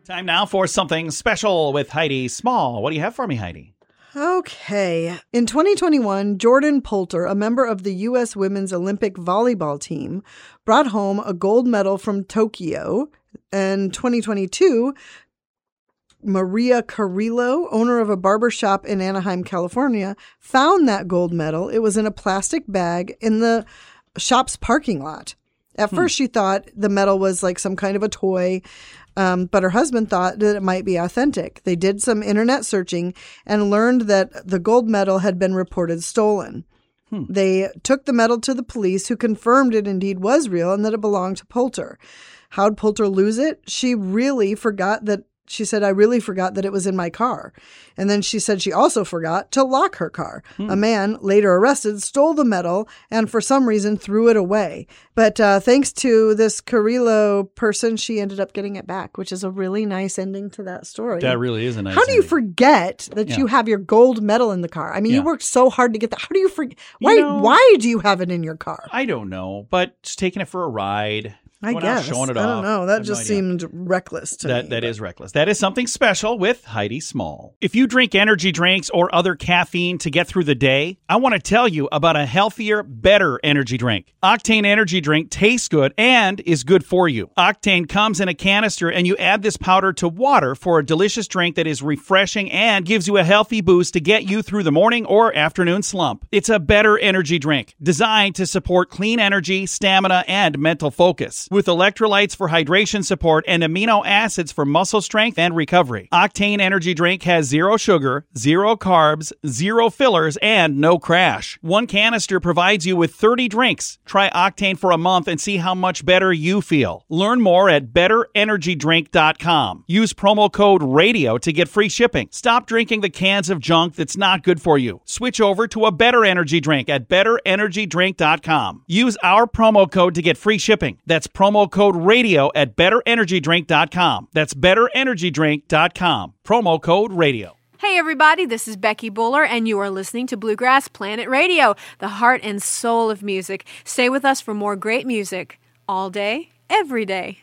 Time now for something special with Heidi Small. What do you have for me, Heidi? Okay. In 2021, Jordan Poulter, a member of the U.S. Women's Olympic volleyball team, brought home a gold medal from Tokyo. In 2022, Maria Carrillo, owner of a barber shop in Anaheim, California, found that gold medal. It was in a plastic bag in the shop's parking lot. At first, she thought the medal was like some kind of a toy, but her husband thought that it might be authentic. They did some internet searching and learned that the gold medal had been reported stolen. They took the medal to the police, who confirmed it indeed was real and that it belonged to Poulter. How'd Poulter lose it? She said, I really forgot that it was in my car. And then she said she also forgot to lock her car. A man, later arrested, stole the medal and for some reason threw it away. But thanks to this Carrillo person, she ended up getting it back, which is a really nice ending to that story. That really is a nice How do you ending. forget that you have your gold medal in the car? I mean, you worked so hard to get that. How do you forget? Why do you have it in your car? I don't know, but just taking it for a ride. I Going out, guess. showing it I off. don't know. I That have just no idea. seemed reckless to me. That is reckless. That is something special with Heidi Small. If you drink energy drinks or other caffeine to get through the day, I want to tell you about a healthier, better energy drink. Octane Energy Drink tastes good and is good for you. Octane comes in a canister and you add this powder to water for a delicious drink that is refreshing and gives you a healthy boost to get you through the morning or afternoon slump. It's a better energy drink designed to support clean energy, stamina, and mental focus. With electrolytes for hydration support and amino acids for muscle strength and recovery. Octane Energy Drink has 0 sugar, 0 carbs, 0 fillers, and no crash. One canister provides you with 30 drinks. Try Octane for a month and see how much better you feel. Learn more at betterenergydrink.com. Use promo code RADIO to get free shipping. Stop drinking the cans of junk that's not good for you. Switch over to a better energy drink at betterenergydrink.com. Use our promo code to get free shipping. That's promo code RADIO at betterenergydrink.com. That's betterenergydrink.com. Promo code RADIO. Hey everybody, this is Becky Buller and you are listening to Bluegrass Planet Radio, the heart and soul of music. Stay with us for more great music all day, every day.